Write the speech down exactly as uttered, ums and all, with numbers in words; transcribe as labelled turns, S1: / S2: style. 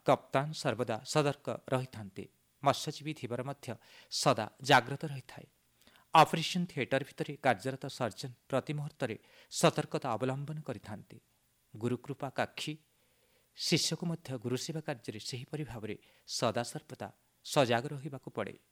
S1: କପ୍ତାନ ସର୍ବଦା ସତର୍କ ରହିଥାନ୍ତି। ମତ୍ସ୍ୟଜୀବୀ ଧୀବର ମଧ୍ୟ ସଦା ଜାଗ୍ରତ ରହିଥାଏ। ଅପରେସନ୍ ଥିଏଟର ଭିତରେ କାର୍ଯ୍ୟରତ ସର୍ଜନ ପ୍ରତି ମୁହୂର୍ତ୍ତରେ ସତର୍କତା ଅବଲମ୍ବନ କରିଥାନ୍ତି। ଗୁରୁକୃପା କାକ୍ଷୀ ଶିଷ୍ୟକୁ ମଧ୍ୟ ଗୁରୁସେବା କାର୍ଯ୍ୟରେ ସେହିପରି ଭାବରେ ସଦାସର୍ବଦା ସଜାଗ ରହିବାକୁ ପଡ଼େ।